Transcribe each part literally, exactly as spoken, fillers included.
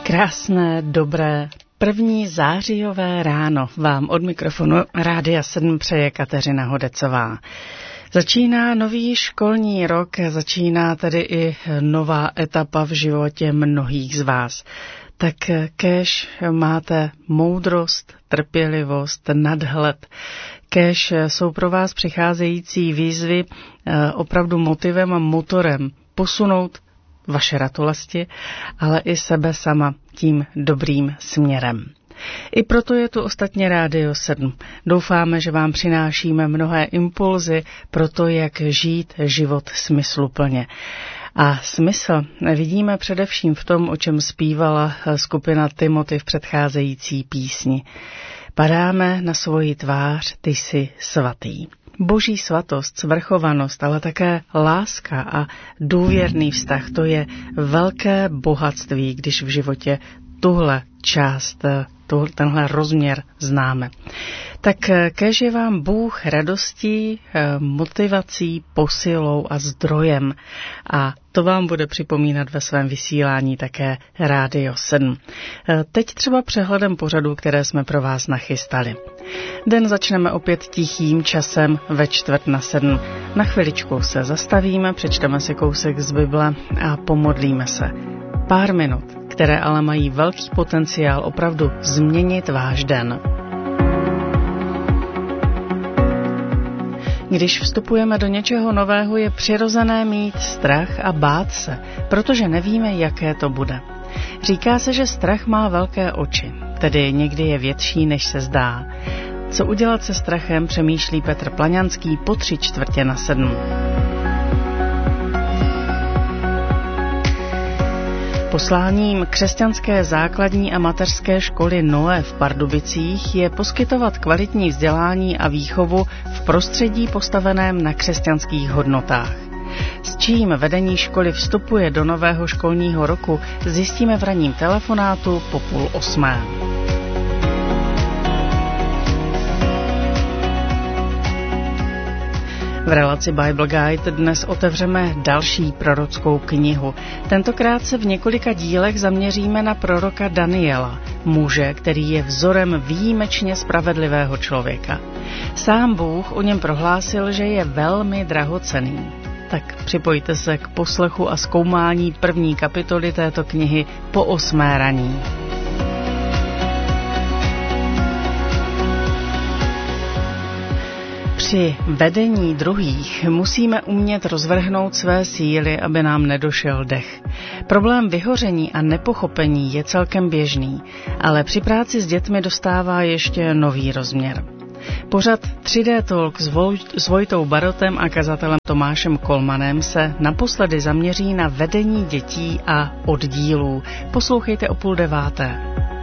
Krásné, dobré, první zářijové ráno vám od mikrofonu Rádia sedm přeje Kateřina Hodecová. Začíná nový školní rok, začíná tedy i nová etapa v životě mnohých z vás. Tak kéž máte moudrost, trpělivost, nadhled, kéž jsou pro vás přicházející výzvy opravdu motivem a motorem posunout vaše ratolesti, ale i sebe sama tím dobrým směrem. I proto je tu ostatně Rádio sedm. Doufáme, že vám přinášíme mnohé impulzy pro to, jak žít život smysluplně. A smysl vidíme především v tom, o čem zpívala skupina Timothy v předcházející písni. Padáme na svoji tvář, ty jsi svatý. Boží svatost, svrchovanost, ale také láska a důvěrný vztah, to je velké bohatství, když v životě tuhle část, tenhle rozměr známe. Tak kéž je vám Bůh radostí, motivací, posilou a zdrojem. A to vám bude připomínat ve svém vysílání také Rádio sedm. Teď třeba přehledem pořadů, které jsme pro vás nachystali. Den začneme opět tichým časem ve čtvrt na sedm. Na chviličku se zastavíme, přečteme si kousek z Bible a pomodlíme se. Pár minut, které ale mají velký potenciál opravdu změnit váš den. Když vstupujeme do něčeho nového, je přirozené mít strach a bát se, protože nevíme, jaké to bude. Říká se, že strach má velké oči, tedy někdy je větší, než se zdá. Co udělat se strachem, přemýšlí Petr Plaňanský po tři čtvrtě na sedm. Posláním křesťanské základní a mateřské školy Noé v Pardubicích je poskytovat kvalitní vzdělání a výchovu v prostředí postaveném na křesťanských hodnotách. S čím vedení školy vstupuje do nového školního roku, zjistíme v ranním telefonátu po půl osmé. V relaci Bible Guide dnes otevřeme další prorockou knihu. Tentokrát se v několika dílech zaměříme na proroka Daniela, muže, který je vzorem výjimečně spravedlivého člověka. Sám Bůh o něm prohlásil, že je velmi drahocenný. Tak připojte se k poslechu a zkoumání první kapitoly této knihy po osmé raní. Při vedení druhých musíme umět rozvrhnout své síly, aby nám nedošel dech. Problém vyhoření a nepochopení je celkem běžný, ale při práci s dětmi dostává ještě nový rozměr. Pořad tři dé Talk s, Voj- s Vojtou Barotem a kazatelem Tomášem Kolmanem se naposledy zaměří na vedení dětí a oddílů. Poslouchejte o půl deváté.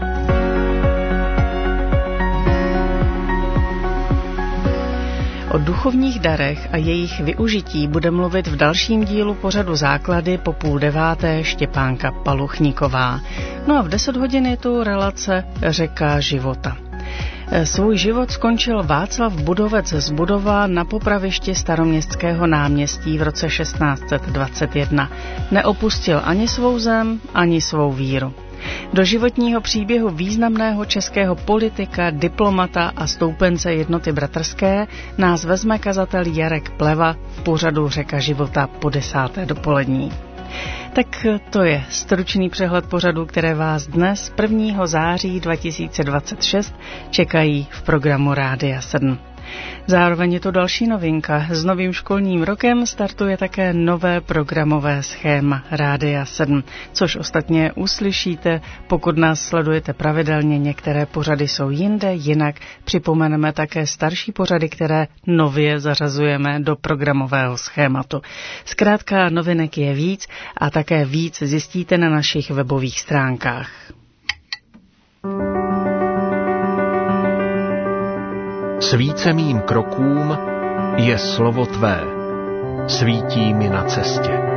O duchovních darech a jejich využití bude mluvit v dalším dílu pořadu Základy po půl deváté Štěpánka Paluchníková. No a v deset hodin je tu relace Řeka života. Svůj život skončil Václav Budovec z Budova na popravišti Staroměstského náměstí v roce šestnáct set dvacet jedna. Neopustil ani svou zem, ani svou víru. Do životního příběhu významného českého politika, diplomata a stoupence jednoty bratrské nás vezme kazatel Jarek Pleva v pořadu Řeka života po desáté dopolední. Tak to je stručný přehled pořadu, které vás dnes prvního září dva tisíce dvacet šest čekají v programu Rádia sedm. Zároveň je to další novinka. S novým školním rokem startuje také nové programové schéma Rádia sedm, což ostatně uslyšíte, pokud nás sledujete pravidelně. Některé pořady jsou jinde, jinak připomeneme také starší pořady, které nově zařazujeme do programového schématu. Zkrátka novinek je víc a také víc zjistíte na našich webových stránkách. Svíce mým krokům je slovo tvé, svítí mi na cestě.